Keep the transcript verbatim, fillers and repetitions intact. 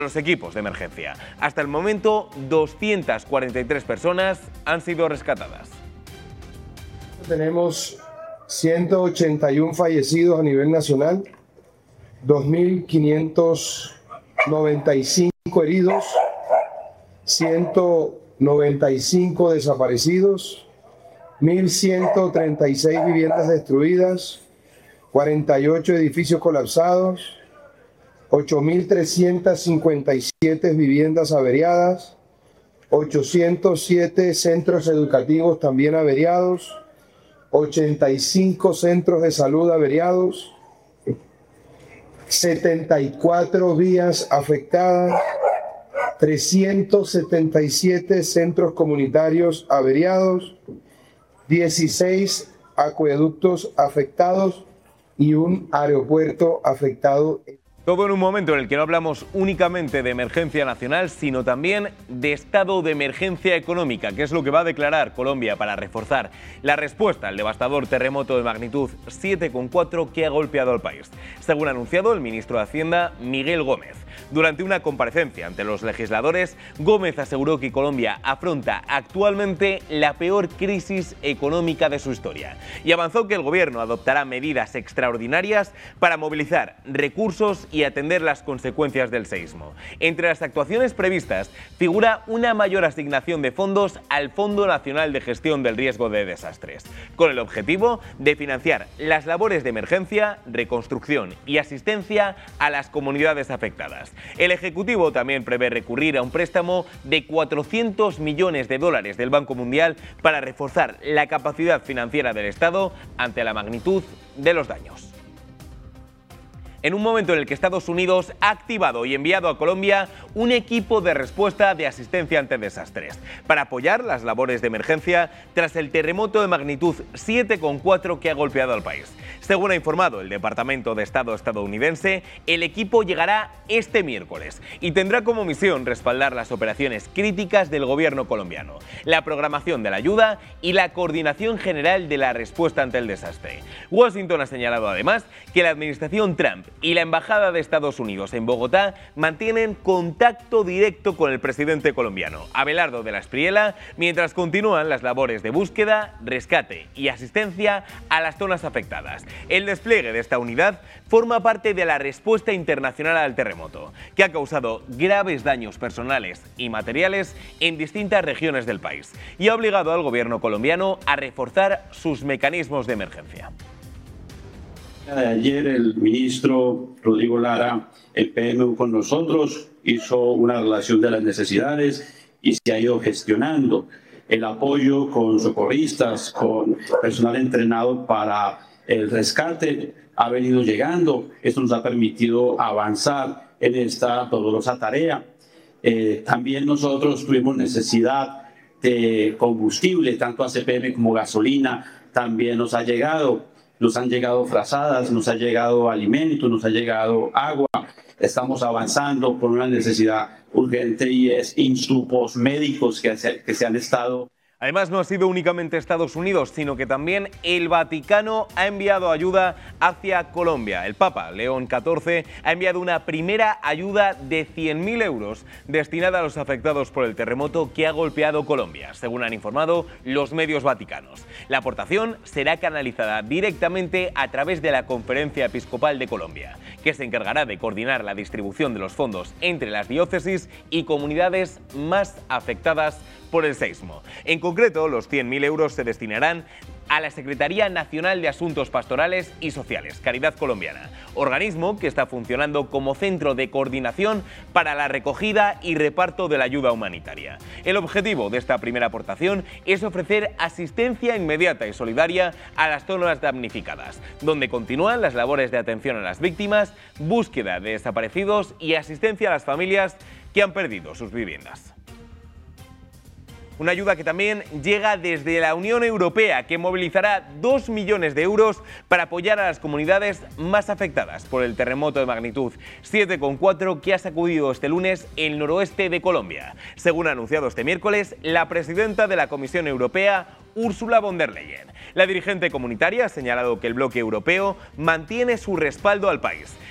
los equipos de emergencia. Hasta el momento, doscientas cuarenta y tres personas han sido rescatadas. Tenemos ciento ochenta y uno fallecidos a nivel nacional, dos mil quinientos noventa y cinco heridos, ciento noventa y cinco desaparecidos, mil ciento treinta y seis viviendas destruidas, cuarenta y ocho edificios colapsados, ocho mil trescientas cincuenta y siete viviendas averiadas, ochocientos siete centros educativos también averiados, ochenta y cinco centros de salud averiados, setenta y cuatro vías afectadas, trescientos setenta y siete centros comunitarios averiados, dieciséis acueductos afectados y un aeropuerto afectado. Todo en un momento en el que no hablamos únicamente de emergencia nacional, sino también de estado de emergencia económica, que es lo que va a declarar Colombia para reforzar la respuesta al devastador terremoto de magnitud siete coma cuatro que ha golpeado al país, según ha anunciado el ministro de Hacienda, Miguel Gómez. Durante una comparecencia ante los legisladores, Gómez aseguró que Colombia afronta actualmente la peor crisis económica de su historia y avanzó que el gobierno adoptará medidas extraordinarias para movilizar recursos y atender las consecuencias del seísmo. Entre las actuaciones previstas figura una mayor asignación de fondos al Fondo Nacional de Gestión del Riesgo de Desastres, con el objetivo de financiar las labores de emergencia, reconstrucción y asistencia a las comunidades afectadas. El Ejecutivo también prevé recurrir a un préstamo de cuatrocientos millones de dólares del Banco Mundial para reforzar la capacidad financiera del Estado ante la magnitud de los daños. En un momento en el que Estados Unidos ha activado y enviado a Colombia un equipo de respuesta de asistencia ante desastres para apoyar las labores de emergencia tras el terremoto de magnitud siete coma cuatro que ha golpeado al país. Según ha informado el Departamento de Estado estadounidense, el equipo llegará este miércoles y tendrá como misión respaldar las operaciones críticas del gobierno colombiano, la programación de la ayuda y la coordinación general de la respuesta ante el desastre. Washington ha señalado además que la administración Trump y la Embajada de Estados Unidos en Bogotá mantienen contacto directo con el presidente colombiano, Abelardo de la Espriella, mientras continúan las labores de búsqueda, rescate y asistencia a las zonas afectadas. El despliegue de esta unidad forma parte de la respuesta internacional al terremoto, que ha causado graves daños personales y materiales en distintas regiones del país y ha obligado al gobierno colombiano a reforzar sus mecanismos de emergencia. Ayer el ministro Rodrigo Lara, el P M U con nosotros, hizo una relación de las necesidades y se ha ido gestionando el apoyo con socorristas, con personal entrenado para el rescate. Ha venido llegando, esto nos ha permitido avanzar en esta dolorosa tarea. Eh, también nosotros tuvimos necesidad de combustible, tanto A C P M como gasolina, también nos ha llegado. Nos han llegado frazadas, nos ha llegado alimento, nos ha llegado agua. Estamos avanzando por una necesidad urgente y es insumos médicos que se, que se han estado. Además, no ha sido únicamente Estados Unidos, sino que también el Vaticano ha enviado ayuda hacia Colombia. El Papa León catorce ha enviado una primera ayuda de cien mil euros destinada a los afectados por el terremoto que ha golpeado Colombia, según han informado los medios vaticanos. La aportación será canalizada directamente a través de la Conferencia Episcopal de Colombia, que se encargará de coordinar la distribución de los fondos entre las diócesis y comunidades más afectadas por el seísmo. En concreto, los cien mil euros se destinarán a la Secretaría Nacional de Asuntos Pastorales y Sociales, Caridad Colombiana, organismo que está funcionando como centro de coordinación para la recogida y reparto de la ayuda humanitaria. El objetivo de esta primera aportación es ofrecer asistencia inmediata y solidaria a las zonas damnificadas, donde continúan las labores de atención a las víctimas, búsqueda de desaparecidos y asistencia a las familias que han perdido sus viviendas. Una ayuda que también llega desde la Unión Europea, que movilizará dos millones de euros para apoyar a las comunidades más afectadas por el terremoto de magnitud siete coma cuatro que ha sacudido este lunes el noroeste de Colombia, según ha anunciado este miércoles la presidenta de la Comisión Europea, Ursula von der Leyen. La dirigente comunitaria ha señalado que el bloque europeo mantiene su respaldo al país,